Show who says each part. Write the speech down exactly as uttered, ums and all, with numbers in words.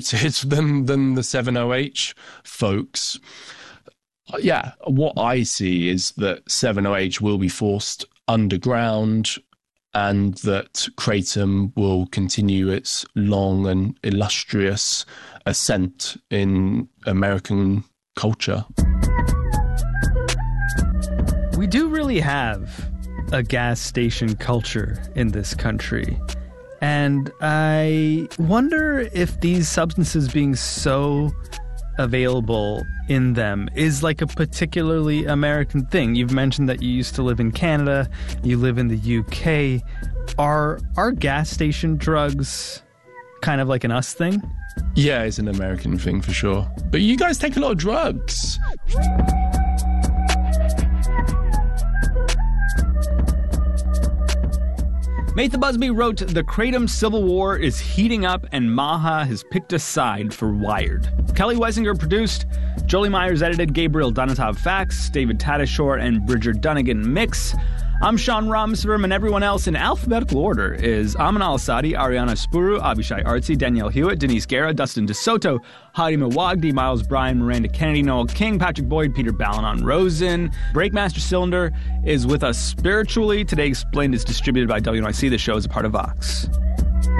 Speaker 1: treated than than the seven O H folks. Yeah, what I see is that seven O H will be forced underground, and that Kratom will continue its long and illustrious ascent in American culture.
Speaker 2: We do really have a gas station culture in this country. And I wonder if these substances being so available in them is like a particularly American thing. You've mentioned that you used to live in Canada, you live in the U K. Are are gas station drugs kind of like an us thing?
Speaker 1: Yeah, it's an American thing for sure. But you guys take a lot of drugs.
Speaker 3: Maytha Busby wrote, "The Kratom Civil War is heating up and Maha has picked a side for Wired." Kelly Weisinger produced, Jolie Myers edited, Gabriel Donatov faxed, David Tadashore and Bridger Dunnigan mix. I'm Sean Rameswaram, and everyone else in alphabetical order is Amin Al-Asadi, Ariana Spuru, Abishai Artsy, Danielle Hewitt, Denise Guerra, Dustin DeSoto, Hadi Mawagdi, Miles Bryan, Miranda Kennedy, Noel King, Patrick Boyd, Peter Balanon Rosen. Breakmaster Cylinder is with us spiritually. Today Explained is distributed by W N Y C. The show is a part of Vox.